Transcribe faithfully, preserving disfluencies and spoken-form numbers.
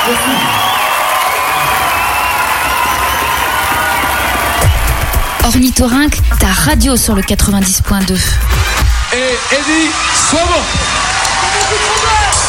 Ornithorynque, ta radio sur le quatre-vingt-dix point deux. Et Eddie, sois bon.